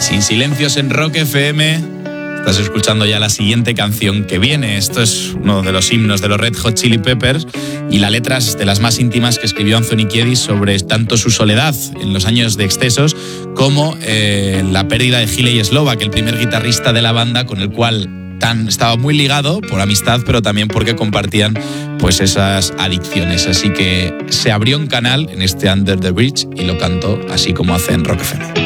Sin silencios en Rock FM. Estás escuchando ya la siguiente canción que viene. Esto es uno de los himnos de los Red Hot Chili Peppers y la letra es de las más íntimas que escribió Anthony Kiedis sobre tanto su soledad en los años de excesos como la pérdida de Hilley Slovak, el primer guitarrista de la banda con el cual estaba muy ligado por amistad, pero también porque compartían pues esas adicciones. Así que se abrió un canal en este Under the Bridge y lo cantó así como hace en Rock FM.